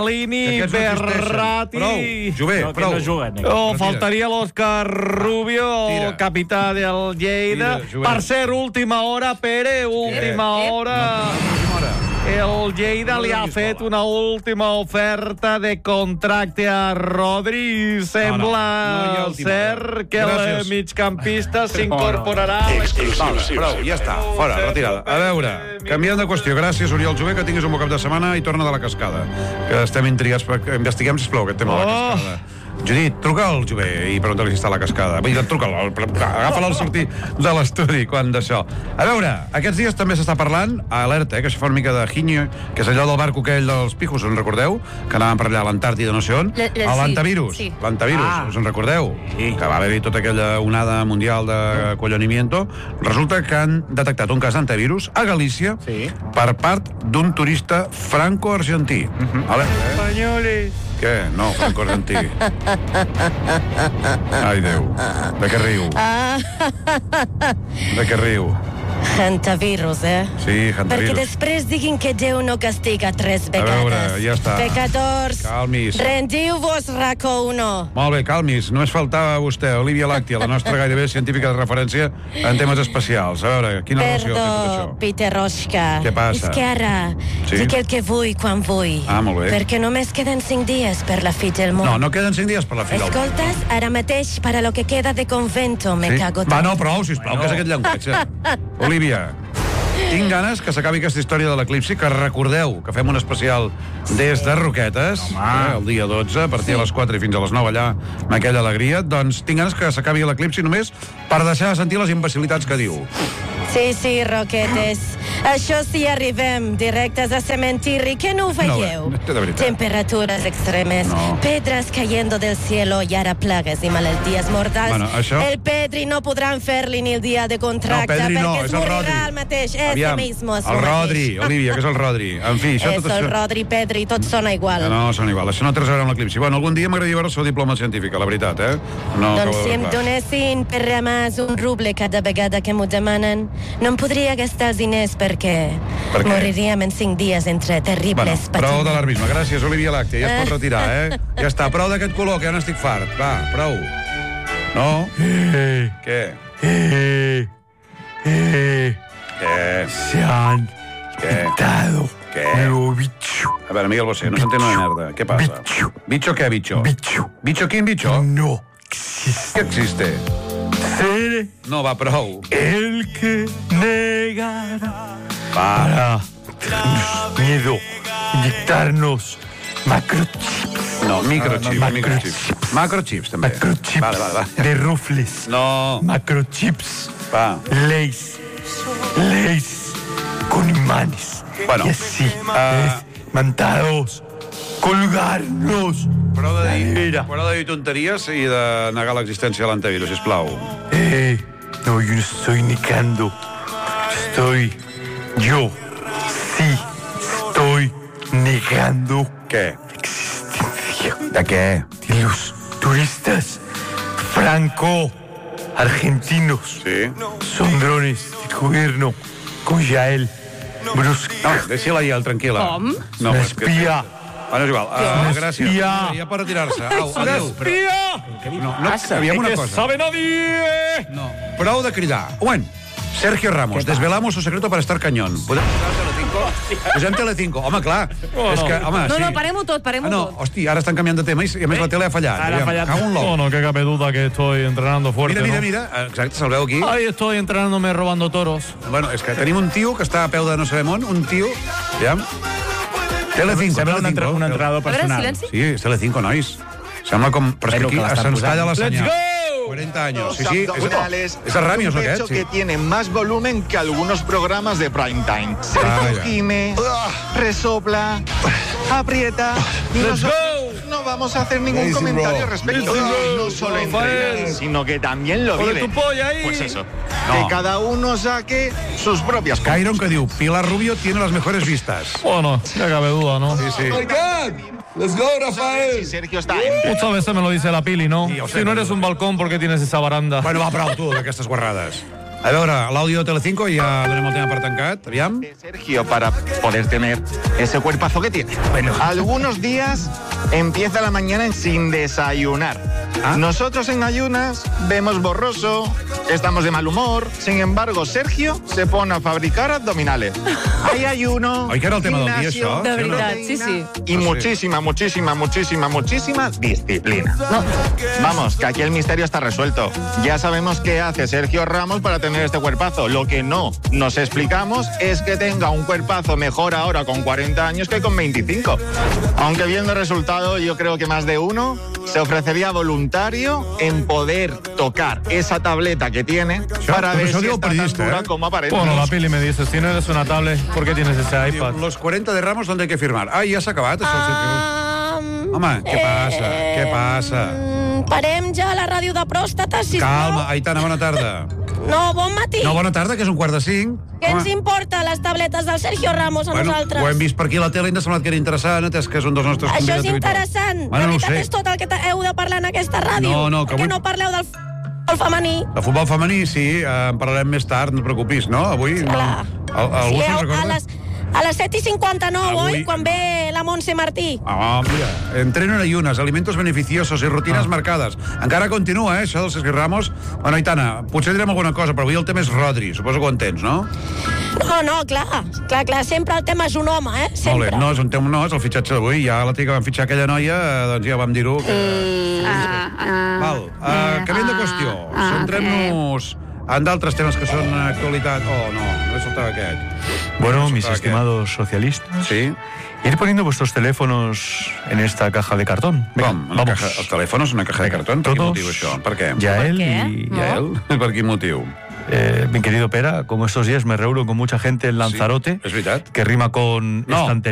Chiellini, Verratti... Prou, Jové, prou. No juguen. Faltaria l'Òscar Rubio, el capità del Lleida. Per ser última hora, Pere, última hora. El Lleida li ha fet una última oferta de contracte a Rodri i sembla ser que el migcampista s'incorporarà. Prou, ja està, fora, retirada. A veure, canviant de qüestió. Gràcies, Oriol Jové, que tinguis un bon cap de setmana i torna de la cascada. Que estem intrigats, perquè investiguem, sisplau, aquest tema de la cascada. Judit, truca al Jové i pregunta-li si està a la cascada. Vull dir, truca'l, agafa-la al sortir de l'estudi quan d'això. A veure, aquests dies també s'està parlant, alerta, que això fa una mica de Jinyo, que és allò del barco aquell dels pijos, us en recordeu? Que anàvem per allà a l'Antàrtida, no sé on. L'antavirus, us en recordeu? Que va haver-hi tota aquella onada mundial de collonimiento. Resulta que han detectat un cas d'antavirus a Galícia per part d'un turista franco-argentí. Espanyoles. Què? No, franco-argentí. Ai, Déu. De què riu? De què riu? Hantavirus, Sí, hantavirus. Perquè després diguin que Déu no castiga 3 vegades. A veure, ja està. Pecadors, calmis. Rendiu-vos, RACO 1. Molt bé, calmis. Només faltava vostè, Olivia Làctia, la nostra gairebé científica de referència en temes especials. A veure, quina relació té tot això? Peter Roschka. Què passa? És que ara dic el que vull quan vull. Molt bé. Perquè només queden 5 dies per la fi del món. No queden 5 dies per la fi del món. Escoltes, ara mateix, para lo que queda de convento, me cago tot. Va, no, prou, sisplau, que és aquest llenguatge. Olivia, tinc ganes que s'acabi aquesta història de l'eclipsi, que recordeu que fem un especial des de Roquetes, el dia 12, a partir de les 4 i fins a les 9 allà, amb aquella alegria. Doncs tinc ganes que s'acabi l'eclipsi només per deixar de sentir les imbecilitats que diu. Sí, Roquetes. Això sí, arribem directes a cementiri, que no ho veieu. No, de veritat. Temperatures extremes, pedres cayendo del cielo i ara plagues i malalties mortals. Bueno, això... El Pedri no podran fer-li ni el dia de contracte, perquè es morirà el mateix. Ese mismo és el Rodri, Olivia, que és el Rodri. En fi, això tot això... el Rodri, Pedri, tot sona igual. No, sona igual. Això no té res a veure amb l'eclipsi. Bueno, algun dia m'agradaria veure el seu diploma científic, la veritat, No, doncs si em donessin per remàs un ruble cada vegada que m'ho demanen, no em podria gastar els diners perquè moriríem en 5 dies entre terribles patines. Prou d'alarmisme. Gràcies, Olivia Làctia. Ja es pot retirar, Ja està, prou d'aquest color, que ja n'estic fart. Va, prou. No? Què? Se han quitado nuevo bicho. A veure, Miguel Bosé, no s'entén una merda. Què passa? ¿Bicho qué, bicho? ¿Bicho quin bicho? No existe. ¿Qué existe? Ser no, va, prou. El que negará para darnos miedo, inyectarnos macrochips. No, microchips. Macrochips, també. Macrochips vale. de rufles. No. Macrochips. Va. Leis con imanes. Bueno. Y así, mandados, colgarnos. Prou de dir tonteries i de negar l'existència de l'antivirus, sisplau. No, yo no estoy negando. Yo sí estoy negando. ¿Qué? La existencia. ¿De qué? De los turistas franco-argentinos. Sí. Son drones del gobierno con Yael Brusca. No, deixi-la ja, tranquil·la. Com? No, una espia. Bueno, és igual. Gràcies. Ja pot retirar-se. Adéu. No passa. Aviam una cosa. sabe nadie. No. Prou de cridar. Un moment. Sergio Ramos, desvelamos su secreto para estar cañón. Podem posar Telecinco? Posem Telecinco. Home, clar. És que, home, sí. No, parem-ho tot, parem-ho tot. Hòstia, ara estan canviant de tema i a més la tele ha fallat. Ara ha fallat. Cago en l'ou. Bueno, que cabe duda que estoy entrenando fuerte, Mira. Exacte, se'l veu aquí. Ahí estoy entrenándome robando toros. Bueno, és que tenim un tio que està a peu de no sabem on, un tio... Ja... Telecinco. Sembla un entrenador personal. Sí, és Telecinco, nois. Sembla com... Però és que aquí se'ns talla la senyal. Let's go! 40 años. Sí. Es el Ramios, ¿o qué? Sí. Que tiene más volumen que algunos programas de prime time. Se gime, resopla, aprieta. Y nosotros no vamos a hacer ningún comentario al respecto. No solo entrenan, sino que también lo viven. Pues eso. Que cada uno saque sus propias cosas. Cairon que diu, Pilar Rubio tiene las mejores vistas. Bueno, ya cabe duda, ¿no? Sí. Oh my God. Let's go, Rafael. Si Sergio está en... Muchas veces me lo dice la Pili, ¿no? Sí, si no eres un balcón, ¿por qué tienes esa baranda? Bueno, va, prou, tu, d'aquestes guarrades. A veure, l'àudio de Telecinco, ja donem el tema per tancat. Aviam. Sergio, para poder tener ese cuerpazo que tiene. Bueno. Algunos días empieza la mañana sin desayunar. Nosotros en ayunas vemos borroso, estamos de mal humor. Sin embargo, Sergio se pone a fabricar abdominales. Hay ayuno. Oi que era el tema del dia, això? De veritat, sí. Y muchísima disciplina. No. Vamos, que aquí el misterio está resuelto. Ya sabemos qué hace Sergio Ramos para tener este cuerpazo. Lo que no nos explicamos es que tenga un cuerpazo mejor ahora con 40 años que con 25. Aunque viendo el resultado, yo creo que más de uno se ofrecería voluntario en poder tocar esa tableta que tiene para ver si está tan dura como aparece. Bueno, la Pili me dices, si no eres una tablet, ¿por qué tienes ese iPad? Los 40 de Ramos, ¿dónde hay que firmar? Ah, ja s'ha acabat, això. Home, què passa? Què passa? Parem ja la ràdio de pròstata, sisplau. Calma, Aitana, bona tarda. No, bon matí. No, bona tarda, que és 4:45. Què ens importa les tabletes del Sergio Ramos a nosaltres? Ho hem vist per aquí a la tele i ens ha semblat que era interessant, atès que és un dels nostres Això convidats és habituals. interessant. Bueno, La no veritat sé. és tot el que heu de parlar en aquesta ràdio. No, que Per què avui- no parleu del futbol femení? De futbol femení, sí, en parlarem més tard, no et preocupis, no? Avui... Clar. Algú Sí, se'n recorda? a les 7:59, Avui- oi? Quan ve la Montse Martí. Ah, mira, entreno en ayunas, alimentos beneficiosos i rutines marcades. Encara continua, això del Sergio Ramos. Bueno, Aitana, potser direm alguna cosa, però avui el tema és Rodri, suposo que ho entens, no? No, clar, sempre el tema és un home, sempre. Molt bé, no, és un tema, no, és el fitxatge d'avui. Ja la tia que van fitxar aquella noia, doncs ja vam dir-ho. Que... Val, canviem de qüestió. Centrem-nos en d'altres temes que són actualitat. Oh, no resultava aquest. Bueno, mis estimados socialistas, Sí? ir poniendo vuestros teléfonos en esta caja de cartón. Venga, Com? vamos. Els telèfons, una caja de cartón? Per quin Todos, motiu, això? Per què? Yael ¿Por qué? y... Yael? Per quin motiu? Mi querido Pera, como estos días me reúno con mucha gente en Lanzarote, Sí, és veritat. que rima con No. estantería.